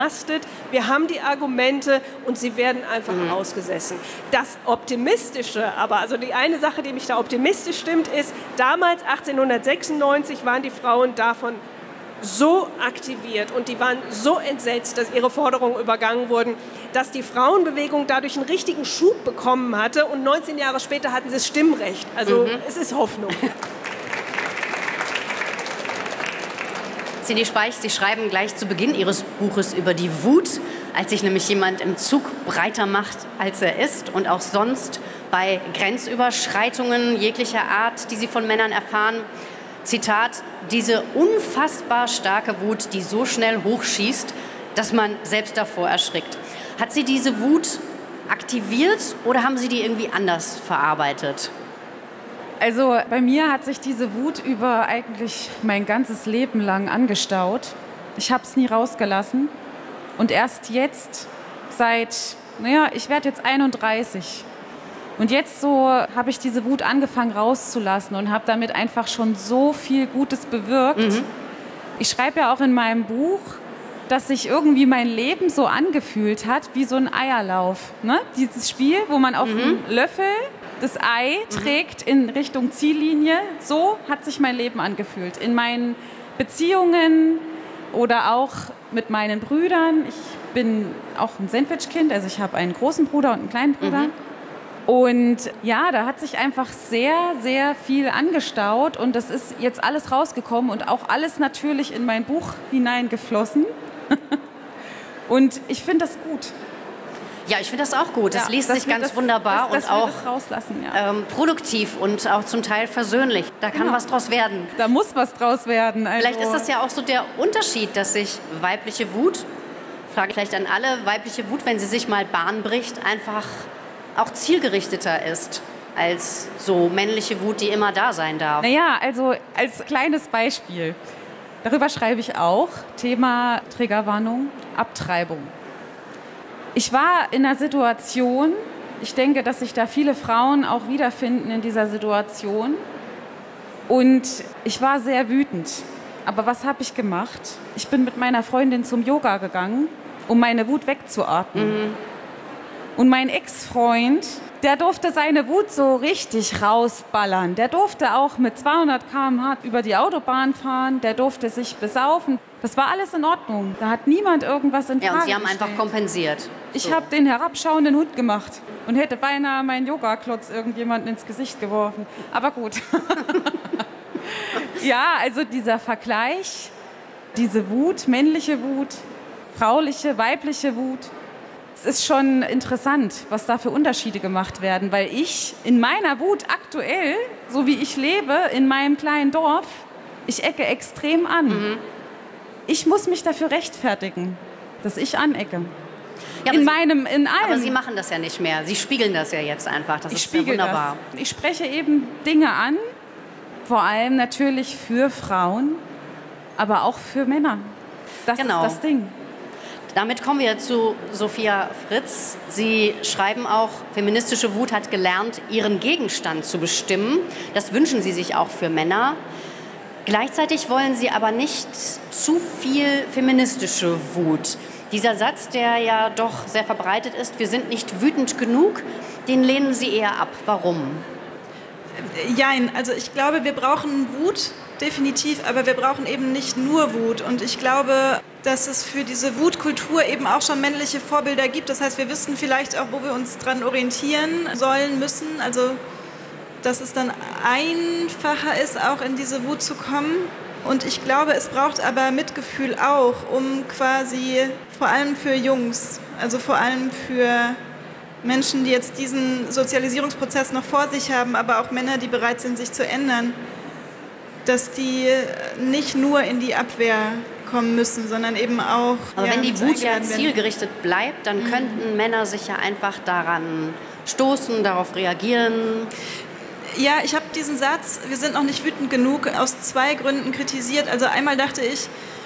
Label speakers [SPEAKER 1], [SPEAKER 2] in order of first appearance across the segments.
[SPEAKER 1] Wir haben die Argumente und sie werden einfach ausgesessen. Das Optimistische, aber also die eine Sache, die mich da optimistisch stimmt, ist, damals 1896 waren die Frauen davon so aktiviert und die waren so entsetzt, dass ihre Forderungen übergangen wurden, dass die Frauenbewegung dadurch einen richtigen Schub bekommen hatte und 19 Jahre später hatten sie das Stimmrecht. Also es ist Hoffnung.
[SPEAKER 2] Cindy Speich, Sie schreiben gleich zu Beginn Ihres Buches über die Wut, als sich nämlich jemand im Zug breiter macht, als er ist und auch sonst bei Grenzüberschreitungen jeglicher Art, die Sie von Männern erfahren. Zitat, diese unfassbar starke Wut, die so schnell hochschießt, dass man selbst davor erschrickt. Hat Sie diese Wut aktiviert oder haben Sie die irgendwie anders verarbeitet?
[SPEAKER 3] Also bei mir hat sich diese Wut über eigentlich mein ganzes Leben lang angestaut. Ich habe es nie rausgelassen. Und erst jetzt, ich werde jetzt 31. Und jetzt so habe ich diese Wut angefangen rauszulassen und habe damit einfach schon so viel Gutes bewirkt. Ich schreibe ja auch in meinem Buch, dass sich irgendwie mein Leben so angefühlt hat wie so ein Eierlauf. Ne? Dieses Spiel, wo man auf einem Löffel das Ei trägt in Richtung Ziellinie. So hat sich mein Leben angefühlt. In meinen Beziehungen oder auch mit meinen Brüdern. Ich bin auch ein Sandwich-Kind, also ich habe einen großen Bruder und einen kleinen Bruder. Und ja, da hat sich einfach sehr, sehr viel angestaut und das ist jetzt alles rausgekommen und auch alles natürlich in mein Buch hineingeflossen. Und ich finde das gut.
[SPEAKER 2] Ja, ich finde das auch gut. Das liest sich ganz wunderbar und auch produktiv und auch zum Teil versöhnlich. Da kann was draus werden.
[SPEAKER 3] Da muss was draus werden. Also
[SPEAKER 2] vielleicht ist das ja auch so der Unterschied, dass sich weibliche Wut, Frage vielleicht an alle, weibliche Wut, wenn sie sich mal Bahn bricht, einfach auch zielgerichteter ist als so männliche Wut, die immer da sein darf.
[SPEAKER 3] Naja, also als kleines Beispiel. Darüber schreibe ich auch. Thema Triggerwarnung, Abtreibung. Ich war in einer Situation, ich denke, dass sich da viele Frauen auch wiederfinden in dieser Situation. Und ich war sehr wütend. Aber was habe ich gemacht? Ich bin mit meiner Freundin zum Yoga gegangen, um meine Wut wegzuatmen. Und mein Ex-Freund, der durfte seine Wut so richtig rausballern. Der durfte auch mit 200 km/h über die Autobahn fahren. Der durfte sich besaufen. Das war alles in Ordnung. Da hat niemand irgendwas in Frage gestellt.
[SPEAKER 2] Ja, und Sie haben einfach kompensiert.
[SPEAKER 3] Ich habe den herabschauenden Hund gemacht und hätte beinahe meinen Yoga-Klotz irgendjemandem ins Gesicht geworfen. Aber gut. Ja, also dieser Vergleich, diese Wut, männliche Wut, frauliche, weibliche Wut. Es ist schon interessant, was da für Unterschiede gemacht werden, weil ich in meiner Wut aktuell, so wie ich lebe, in meinem kleinen Dorf, ich ecke extrem an. Ich muss mich dafür rechtfertigen, dass ich anecke.
[SPEAKER 2] Ja,
[SPEAKER 3] in allem.
[SPEAKER 2] Aber Sie machen das ja nicht mehr. Sie spiegeln das ja jetzt einfach. Das ist ja wunderbar.
[SPEAKER 3] Ich spreche eben Dinge an, vor allem natürlich für Frauen, aber auch für Männer. Das ist das Ding.
[SPEAKER 2] Damit kommen wir zu Sophia Fritz. Sie schreiben auch, feministische Wut hat gelernt, ihren Gegenstand zu bestimmen. Das wünschen Sie sich auch für Männer. Gleichzeitig wollen Sie aber nicht zu viel feministische Wut. Dieser Satz, der ja doch sehr verbreitet ist, wir sind nicht wütend genug, den lehnen Sie eher ab. Warum?
[SPEAKER 4] Ja, also ich glaube, wir brauchen Wut, definitiv, aber wir brauchen eben nicht nur Wut. Und ich glaube, dass es für diese Wutkultur eben auch schon männliche Vorbilder gibt. Das heißt, wir wissen vielleicht auch, wo wir uns dran orientieren sollen, müssen. Also, dass es dann einfacher ist, auch in diese Wut zu kommen. Und ich glaube, es braucht aber Mitgefühl auch, um quasi, vor allem für Jungs, also vor allem für Menschen, die jetzt diesen Sozialisierungsprozess noch vor sich haben, aber auch Männer, die bereit sind, sich zu ändern, dass die nicht nur in die Abwehr kommen müssen, sondern eben auch...
[SPEAKER 2] Aber wenn die Wut ja zielgerichtet bleibt, dann könnten Männer sich ja einfach daran stoßen, darauf reagieren.
[SPEAKER 4] Ja, ich habe diesen Satz, wir sind noch nicht wütend genug, aus 2 Gründen kritisiert. Also einmal dachte ich,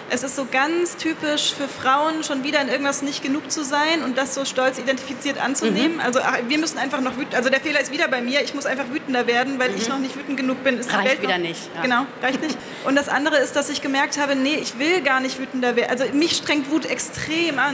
[SPEAKER 4] Es ist so ganz typisch für Frauen, schon wieder in irgendwas nicht genug zu sein und das so stolz identifiziert anzunehmen. Also wir müssen einfach noch wütend, also der Fehler ist wieder bei mir, ich muss einfach wütender werden, weil ich noch nicht wütend genug bin. Ist
[SPEAKER 2] reicht wieder nicht. Ja.
[SPEAKER 4] Genau, reicht nicht. Und das andere ist, dass ich gemerkt habe, nee, ich will gar nicht wütender werden. Also mich strengt Wut extrem an.